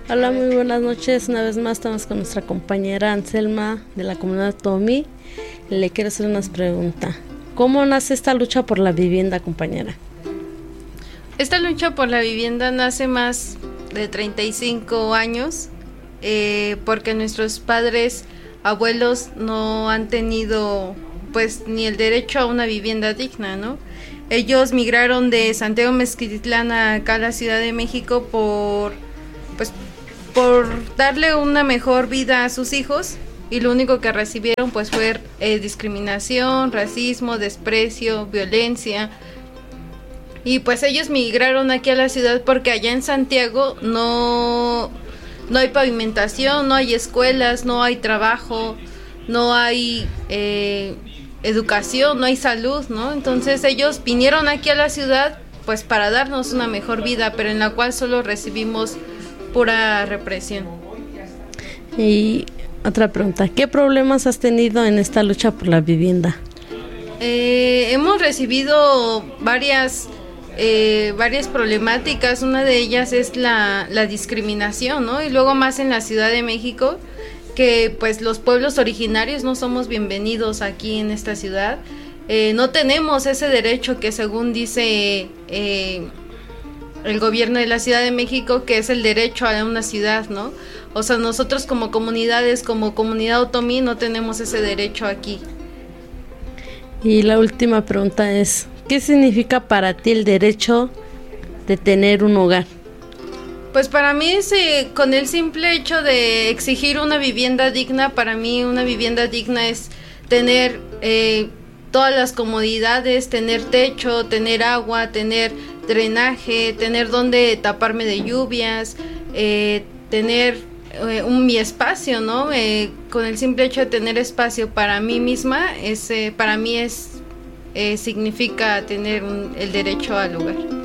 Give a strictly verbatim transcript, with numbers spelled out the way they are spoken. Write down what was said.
Hola, muy buenas noches. Una vez más estamos con nuestra compañera Anselma de la comunidad Tomí. Le quiero hacer unas preguntas. ¿Cómo nace esta lucha por la vivienda, compañera? Esta lucha por la vivienda nace más de treinta y cinco años, eh, porque nuestros padres, abuelos no han tenido pues ni el derecho a una vivienda digna, ¿no? Ellos migraron de Santiago Mezquitlán acá a la Ciudad de México por pues por darle una mejor vida a sus hijos, y lo único que recibieron pues fue eh, discriminación, racismo, desprecio, violencia. Y pues ellos migraron aquí a la ciudad porque allá en Santiago no, no hay pavimentación, no hay escuelas, no hay trabajo, no hay eh, educación, no hay salud, ¿no? Entonces ellos vinieron aquí a la ciudad pues para darnos una mejor vida, pero en la cual solo recibimos pura represión. Y otra pregunta, ¿qué problemas has tenido en esta lucha por la vivienda? Eh, hemos recibido varias eh, varias problemáticas. Una de ellas es la, la discriminación, ¿no? Y luego más en la Ciudad de México, que pues los pueblos originarios no somos bienvenidos aquí en esta ciudad. Eh, no tenemos ese derecho que según dice eh, el gobierno de la Ciudad de México, que es el derecho a una ciudad, ¿no? O sea, nosotros como comunidades, como comunidad otomí, no tenemos ese derecho aquí. Y la última pregunta es, ¿qué significa para ti el derecho de tener un hogar? Pues para mí, ese, con el simple hecho de exigir una vivienda digna, para mí una vivienda digna es tener eh, todas las comodidades, tener techo, tener agua, tener drenaje, tener donde taparme de lluvias, eh, tener eh, un mi espacio, ¿no? Eh, con el simple hecho de tener espacio para mí misma, es, eh, para mí es eh, significa tener un, el derecho al hogar.